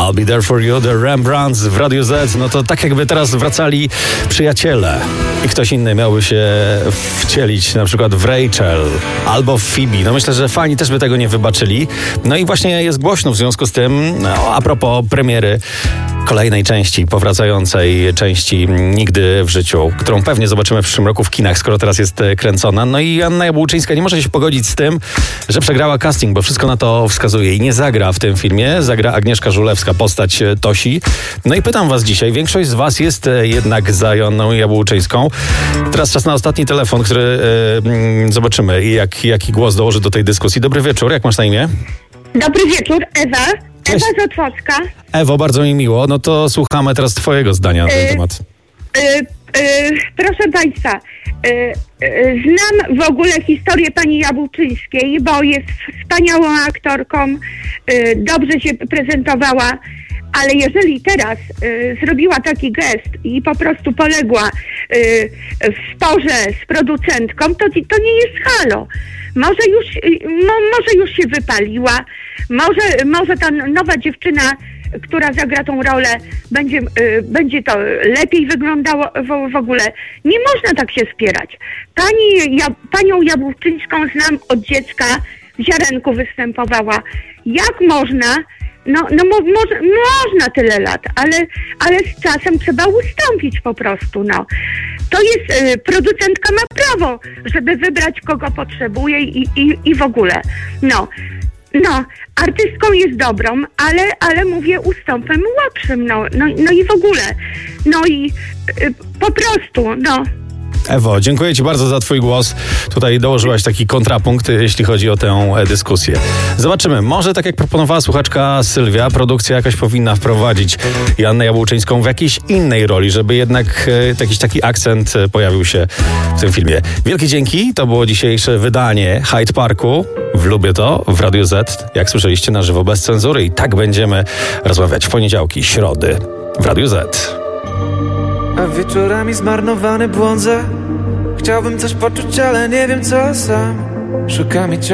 I'll Be There For You, The Rembrandts w Radiu Z. No to tak jakby teraz wracali przyjaciele i ktoś inny miałby się wcielić na przykład w Rachel albo w Phoebe. No myślę, że fani też by tego nie wybaczyli. No i właśnie jest głośno w związku z tym, a propos premiery kolejnej części, powracającej części Nigdy w życiu, którą pewnie zobaczymy w przyszłym roku w kinach, skoro teraz jest kręcona. No i Anna Jabłoczyńska nie może się pogodzić z tym, że przegrała casting, bo wszystko na to wskazuje i nie zagra w tym filmie. Zagra Agnieszka Żulewska, postać Tosi. No i pytam was dzisiaj, większość z was jest jednak za Joanną Jabłoczyńską. Teraz czas na ostatni telefon, który zobaczymy, jaki głos dołoży do tej dyskusji. Dobry wieczór, jak masz na imię? Dobry wieczór, Ewa. Cześć. Ewa z Otwocka. Ewo, bardzo mi miło. No to słuchamy teraz twojego zdania na ten temat. Proszę Państwa, znam w ogóle historię pani Jabłoczyńskiej, bo jest wspaniałą aktorką, dobrze się prezentowała, ale jeżeli teraz zrobiła taki gest i po prostu poległa w porze z producentką, to nie jest halo. Może już się wypaliła, może ta nowa dziewczyna, która zagra tą rolę, będzie to lepiej wyglądało w ogóle. Nie można tak się spierać. Panią Jabłoczyńską znam od dziecka, w Ziarenku występowała. Jak można? Można tyle lat, ale z czasem trzeba ustąpić po prostu, no. To jest, producentka ma prawo, żeby wybrać, kogo potrzebuje i w ogóle. No, artystką jest dobrą, ale mówię, ustąpem łatwym, no i w ogóle. No i po prostu, no. Ewo, dziękuję ci bardzo za twój głos. Tutaj dołożyłaś taki kontrapunkt, jeśli chodzi o tę dyskusję. Zobaczymy. Może tak jak proponowała słuchaczka Sylwia, produkcja jakaś powinna wprowadzić Joannę Jabłoczyńską w jakiejś innej roli, żeby jednak jakiś taki akcent pojawił się w tym filmie. Wielkie dzięki. To było dzisiejsze wydanie Hyde Parku. Lubię to w Radiu Z. Jak słyszeliście, na żywo, bez cenzury. I tak będziemy rozmawiać w poniedziałki, środy w Radiu Z. A wieczorami zmarnowany błądzę. Chciałbym coś poczuć, ale nie wiem co sam. Szukam i